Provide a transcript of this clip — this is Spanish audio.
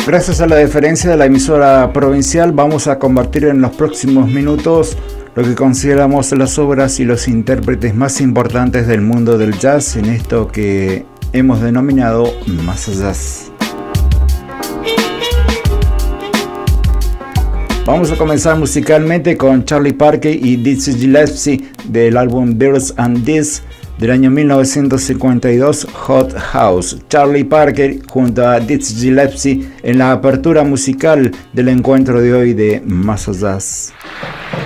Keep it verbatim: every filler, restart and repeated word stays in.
Gracias a la deferencia de la emisora provincial, vamos a compartir en los próximos minutos lo que consideramos las obras y los intérpretes más importantes del mundo del jazz en esto que hemos denominado Más Allá. Vamos a comenzar musicalmente con Charlie Parker y Dizzy Gillespie del álbum Birds and Bees del año mil novecientos cincuenta y dos, Hot House. Charlie Parker junto a Dizzy Gillespie en la apertura musical del encuentro de hoy de Más Allá.